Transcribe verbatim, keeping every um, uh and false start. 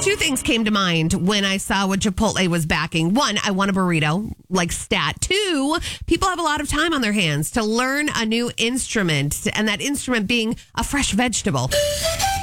two things came to mind when I saw what Chipotle was backing. One, I want a burrito, like stat. Two, people have a lot of time on their hands to learn a new instrument, and that instrument being a fresh vegetable.